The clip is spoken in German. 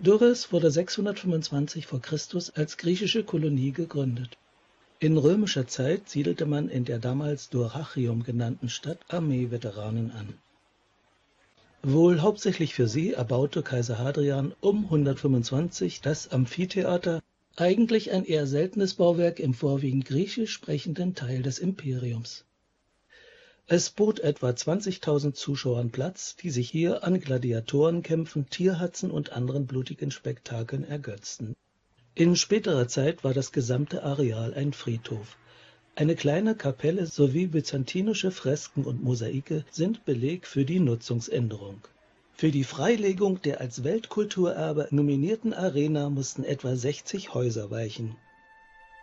Durrës wurde 625 v. Chr. als griechische Kolonie gegründet. In römischer Zeit siedelte man in der damals Dyrrhachium genannten Stadt Armeeveteranen an. Wohl hauptsächlich für sie erbaute Kaiser Hadrian um 125 das Amphitheater, eigentlich ein eher seltenes Bauwerk im vorwiegend griechisch sprechenden Teil des Imperiums. Es bot etwa 20.000 Zuschauern Platz, die sich hier an Gladiatorenkämpfen, Tierhatzen und anderen blutigen Spektakeln ergötzten. In späterer Zeit war das gesamte Areal ein Friedhof. Eine kleine Kapelle sowie byzantinische Fresken und Mosaike sind Beleg für die Nutzungsänderung. Für die Freilegung der als Weltkulturerbe nominierten Arena mussten etwa 60 Häuser weichen.